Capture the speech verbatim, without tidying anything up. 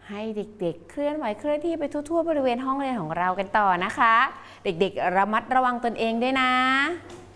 ให้เด็กๆเคลื่อนไหวเคลื่อนที่ไปทั่วๆบริเวณห้องเรียนของเรากันต่อนะคะเด็กๆระมัดระวังตนเองด้วยนะ